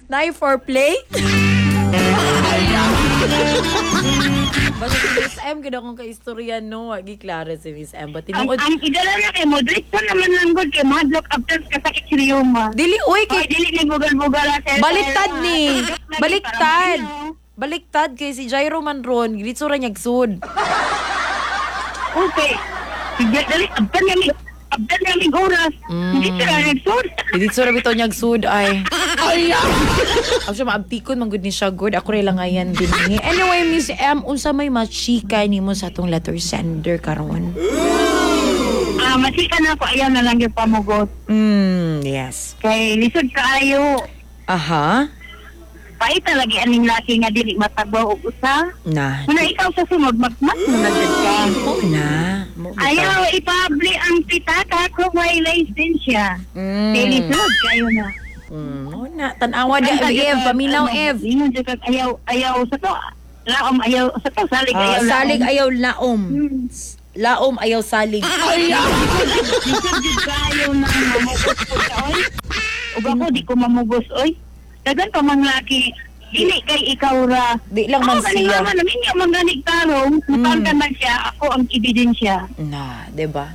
Nay foreplay? Basta si Miss M, kada kong kaistorya, no? Wagi klaro si Miss M. But Ang tinuod, idala na kay Modric pa naman lang good kay madlock after kasakit si Rioma. dili, uy, Oy, kay, dili ni bugal-bugal sa baliktad ni. Baliktad. Baliktad kay si Jairo man ron. Gilitsura niyag sud. Okay. Sige, dali after niya oras. Hindi sila nagsud. Gilitsura bitaw niyag sud ay. Actually, maabtikon, manggod ni siya good. Ako rin lang ayan din ni. Anyway, Miss M, unsa may machika ni mo sa tong letter sender karon? Masika na ako, ayaw na lang yung pamugot. Yes. Kay lisod kaayo. Aha. Paita lagi aning laki nga dili matagbaw og usa. Na. Muna ikaw sa sunod, magmas mo na dyan ka. Mo na. Mo bitaw. Ayaw ipabli ang pitaka kung may lisensya. Kay lisod kayo na. Mo na. Tanawa di Ev. Paminaw Ev. Ayaw sa to. Laom ayaw sa to. Salig ayaw laom. Salig ayaw laom. Laom ayaw salig. Lisod jud kayo na mamugos po siya, oy. Ug ako di ko mamugos, oy. Dagan pa mang laki. Dili kay ikaw ra. Di lang man siya. Ako namin yung mangganig tarong. Napangkan man siya. Ako ang ebidensya. Na, diba?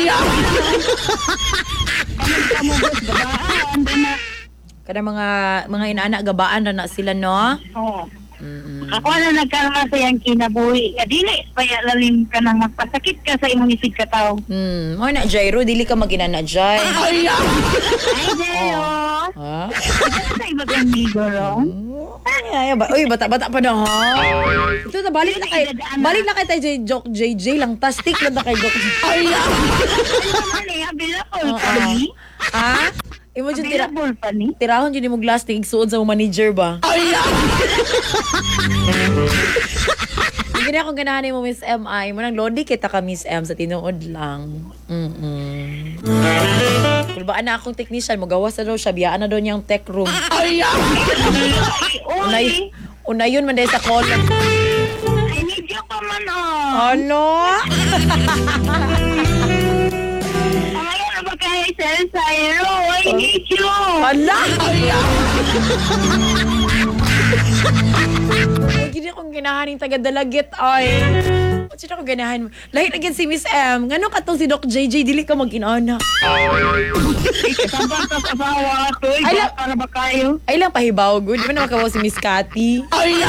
Kaming kamugos, gabaan. Na. Kada mga inaanak gabaan na sila, no? Oo. Ako na nagkaroon sa yung kinabuhi. Dili, kaya lalim ka nang magpasakit ka sa imong isig ka tao. Mo na, Jairo, dili ka maginana, Jai. Ay, Deo! Ha? Sa iba kang ligo, ron? Ay, uy, bata-bata pa na, ha? Ito na, balik na kay tayo, Joke JJ lang. Tastik lang na kay Joke JJ. Ay, naman eh, available pa ni. Ha? Imo dyan Available pa ni. tirahon dyan mo glass na igsuon sa mga manager ba? Hindi akong ganahan mo, Miss M. Ay, mo nang lodi kita ka, Miss M, sa tinuod lang. Kulbaan na akong technician, magawas na daw siya, biyaan na daw niyang tech room. Uy! Unayon man dahil sa call. I need you pa man, oh. Ano? Ngayon na ba kayo sa Iro? I need you. Hala! Hindi akong ganahan yung taga-dalagit, ay. Sino ako ganahan mo? Lahit agad si Miss M. Ngano ka tong si Doc JJ, dili ka mag-inana. Sabang ka sa asawa ko. Ay, lang. Para ba kayo? Ay lang, pahibaw, good. Di ba na makawaw si Miss Cathy?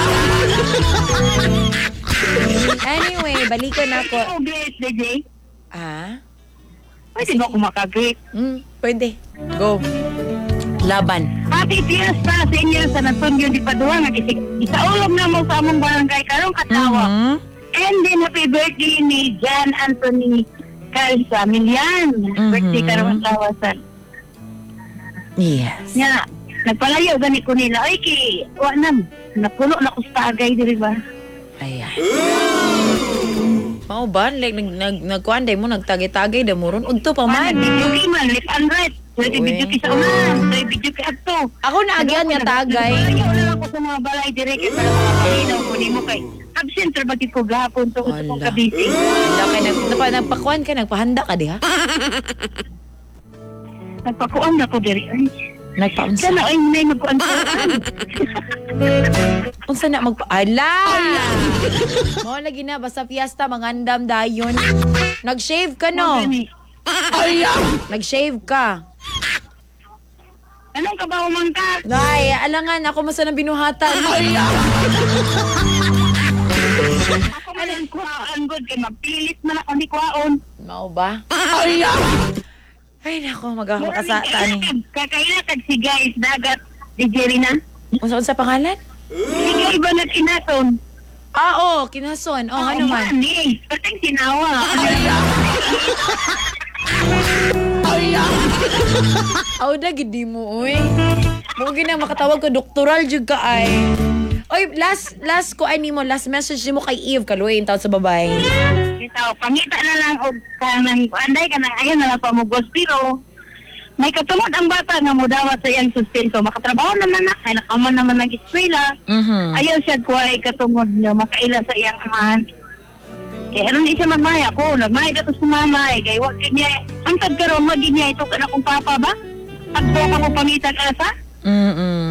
Anyway, balikan ako. Pwede mo great, DJ? Ah? Pwede ba ako makagreat? Pwede. Go. Laban. Happy Fiesta sa inyo sa Natunyo di Padua nga isaulog na mo sa among barangay karong katawa. And then happy birthday ni Jan Anthony Calza Milian. Birthday karong katawa sa. Yes. Nga, nagpalayo gani ko nila. Ay ki, wa nam. Napuno na ko sa tagay diri ba? Ayan. Mao ba? Like, nagkuanday mo, nagtagay-tagay, damuron. Udto pa man. Video kay man, left and right. Pwede Uy. video kay sa unan. Pwede video kay ato. Ako na agyan nga tagay. Nagpalayo na lang ko sa mga balay diri kay para makapalinaw ko nimo kay absent ra bagid ko gahapon to sa kong Ala. kabisi. Handa ka, nagpakuan ka, nagpahanda ka di ha? Nagpakuan na ko diri. Ay, Nagpaunsa. sana ay may magkuan ko. Unsa na magpaala? Mo lagi na, basta fiesta, mangandam dayon. Nag-shave ka, no? Nag-shave ka. Anong kabaw man ka? Nay, alangan, ako masa na binuhatan. Ako man ang kuhaan good kay mapilit man ako ni kuhaon. Mao ba? Ay, nako, magkakasatan. Kakaila kag si guys dagat di Jerina. Unsa pangalan? Sige iba na tinaton. Oo, kinason. Oh, ano man? Ni, pateng sinawa. Aw, gidi mo, uy. Mo gina makatawag ko, doktoral jud ka ay. Oy, last ko ay nimo, last message nimo kay Eve kaluoy taon sa babae. Ito, pangita na lang og kanang anday kanang ayon na lang pamugos pero may katungod ang bata nga modawat sa iyang sustento. Makatrabaho naman na, kaya nakaman naman nag-eskwela. Ayaw siya kuway katungod niya, makaila sa iyang amahan. Kaya ano ni siya magmaya ko, nagmaya ka to sa mamay. Kaya wag niya, ang tagkaroon, wag niya ito ka na kung papa ba? Pagbo ka mo pangita ka sa?